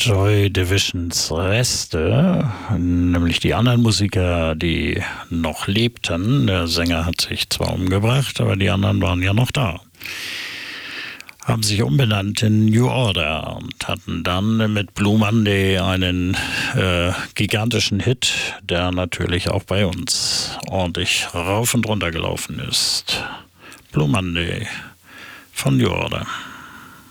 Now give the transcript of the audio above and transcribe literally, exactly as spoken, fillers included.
Joy Divisions Reste, nämlich die anderen Musiker, die noch lebten. Der Sänger hat sich zwar umgebracht, aber die anderen waren ja noch da. Haben sich umbenannt in New Order und hatten dann mit Blue Monday einen äh, gigantischen Hit, der natürlich auch bei uns ordentlich rauf und runter gelaufen ist. Blue Monday von New Order.